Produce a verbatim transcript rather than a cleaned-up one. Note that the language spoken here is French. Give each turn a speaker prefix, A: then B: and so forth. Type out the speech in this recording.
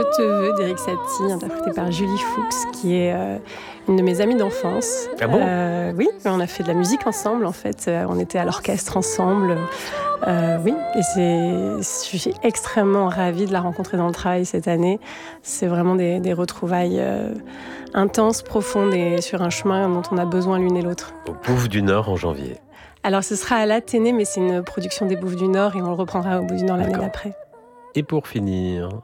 A: te veux d'Éric Satie, interprété par Julie Fuchs, qui est euh, une de mes amies d'enfance.
B: Ah bon
A: euh, Oui, on a fait de la musique ensemble, en fait. Euh, on était à l'orchestre ensemble. Euh, oui, et c'est, je suis extrêmement ravie de la rencontrer dans le travail cette année. C'est vraiment des, des retrouvailles euh, intenses, profondes et sur un chemin dont on a besoin l'une et l'autre.
B: Au Bouffe du Nord en janvier.
A: Alors ce sera à l'Athénée, mais c'est une production des Bouffes du Nord et on le reprendra au Bouffe du Nord l'année
B: D'accord.
A: d'après.
B: Et pour finir,